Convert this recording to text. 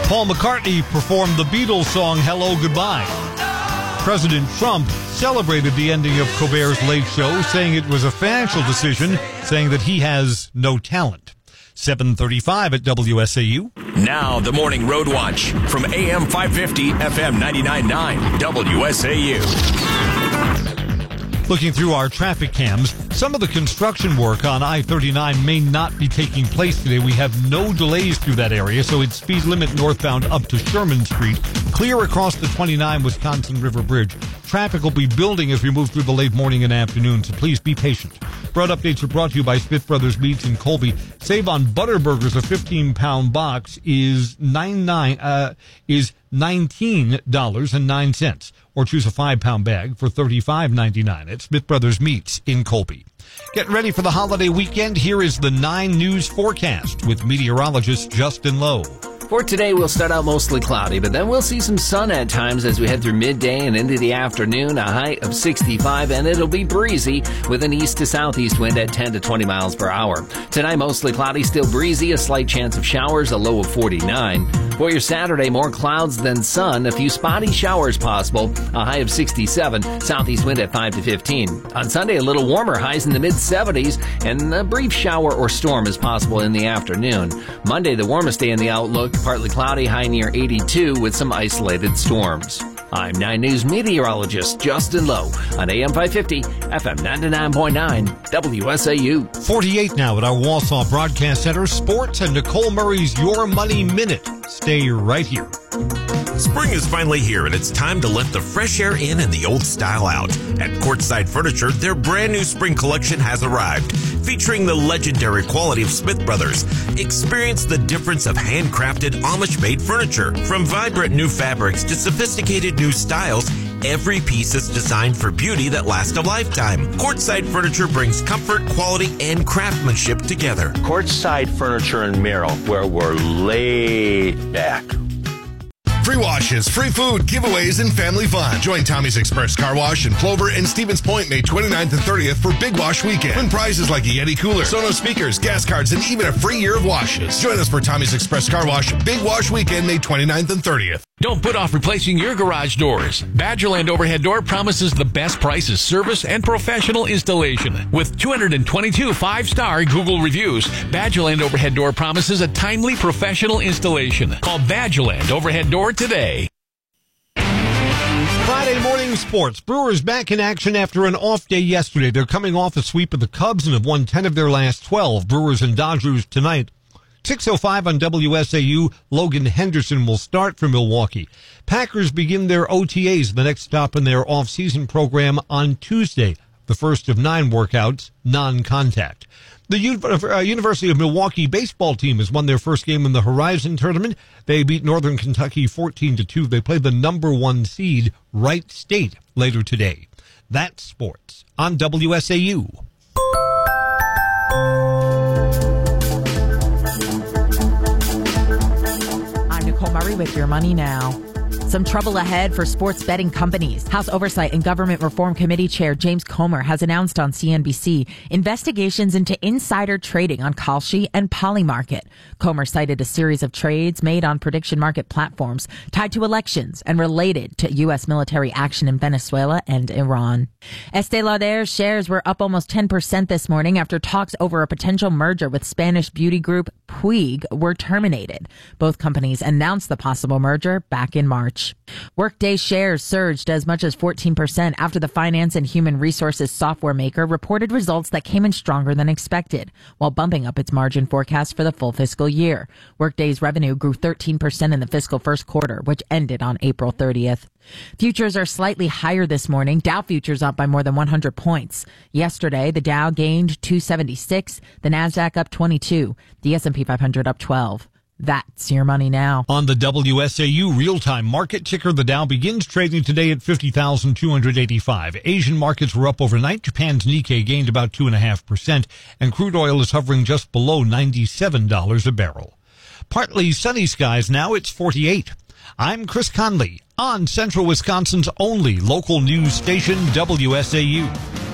Paul McCartney performed the Beatles song Hello Goodbye. President Trump celebrated the ending of Colbert's Late Show, saying it was a financial decision, saying that he has no talent. 7:35 at WSAU. Now the Morning Road Watch from AM 550, FM 99.9, WSAU. Looking through our traffic cams, some of the construction work on I-39 may not be taking place today. We have no delays through that area, so it's speed limit northbound up to Sherman Street, clear across the 29 Wisconsin River Bridge. Traffic will be building as we move through the late morning and afternoon, so please be patient. Broad updates are brought to you by Smith Brothers Meats in Colby. Save on butter burgers. A 15-pound box is $19.09, or choose a 5-pound bag for $35.99 at Smith Brothers Meats in Colby. Getting ready for the holiday weekend, here is the 9 News forecast with meteorologist Justin Lowe. For today, we'll start out mostly cloudy, but then we'll see some sun at times as we head through midday and into the afternoon, a high of 65, and it'll be breezy with an east to southeast wind at 10 to 20 miles per hour. Tonight, mostly cloudy, still breezy, a slight chance of showers, a low of 49. For your Saturday, more clouds than sun, a few spotty showers possible, a high of 67, southeast wind at 5 to 15. On Sunday, a little warmer, highs in the mid-70s, and a brief shower or storm is possible in the afternoon. Monday, the warmest day in the outlook, partly cloudy, high near 82 with some isolated storms. I'm 9 News meteorologist Justin Lowe on AM 550, FM 99.9, WSAU. 48 now at our Wausau Broadcast Center. Sports and Nicole Murray's Your Money Minute. Stay right here. Spring is finally here, and it's time to let the fresh air in and the old style out. At Courtside Furniture, their brand new spring collection has arrived, featuring the legendary quality of Smith Brothers. Experience the difference of handcrafted Amish-made furniture. From vibrant new fabrics to sophisticated new styles, every piece is designed for beauty that lasts a lifetime. Courtside Furniture brings comfort, quality, and craftsmanship together. Courtside Furniture in Merrill, where we're laid back. Free washes, free food, giveaways, and family fun. Join Tommy's Express Car Wash in Plover and Stevens Point May 29th and 30th for Big Wash Weekend. Win prizes like a Yeti cooler, Sonos speakers, gas cards, and even a free year of washes. Join us for Tommy's Express Car Wash Big Wash Weekend May 29th and 30th. Don't put off replacing your garage doors. Badgerland Overhead Door promises the best prices, service, and professional installation. With 222 5-star Google reviews, Badgerland Overhead Door promises a timely, professional installation. Call Badgerland Overhead Door today. Friday morning sports. Brewers back in action after an off day yesterday. They're coming off a sweep of the Cubs and have won 10 of their last 12. Brewers and Dodgers tonight. 6:05 on WSAU, Logan Henderson will start for Milwaukee. Packers begin their OTAs, the next stop in their off-season program, on Tuesday. The first of 9 workouts, non-contact. The University of Milwaukee baseball team has won their first game in the Horizon Tournament. They beat Northern Kentucky 14-2. They play the number 1 seed, Wright State, later today. That's sports on WSAU. Nicole Murray with Your Money Now. Some trouble ahead for sports betting companies. House Oversight and Government Reform Committee Chair James Comer has announced on CNBC investigations into insider trading on Kalshi and Polymarket. Comer cited a series of trades made on prediction market platforms tied to elections and related to U.S. military action in Venezuela and Iran. Estée Lauder's shares were up almost 10% this morning after talks over a potential merger with Spanish beauty group Puig were terminated. Both companies announced the possible merger back in March. Workday shares surged as much as 14% after the finance and human resources software maker reported results that came in stronger than expected, while bumping up its margin forecast for the full fiscal year. Workday's revenue grew 13% in the fiscal first quarter, which ended on April 30th. Futures are slightly higher this morning. Dow futures up by more than 100 points. Yesterday, the Dow gained 276, the Nasdaq up 22, the S&P 500 up 12. That's Your Money Now. On the WSAU real-time market ticker, the Dow begins trading today at 50,285. Asian markets were up overnight. Japan's Nikkei gained about 2.5%, and crude oil is hovering just below $97 a barrel. Partly sunny skies now. It's 48. I'm Chris Conley on Central Wisconsin's only local news station, WSAU.